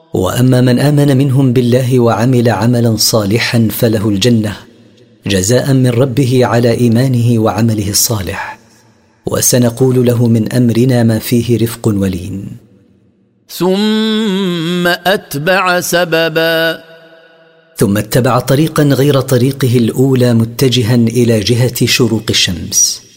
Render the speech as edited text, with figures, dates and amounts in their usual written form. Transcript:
وأما من آمن منهم بالله وعمل عملا صالحا فله الجنة جزاء من ربه على إيمانه وعمله الصالح، وسنقول له من أمرنا ما فيه رفق ولين. ثم أتبع سببا، ثم اتبع طريقا غير طريقه الأولى متجها إلى جهة شروق الشمس.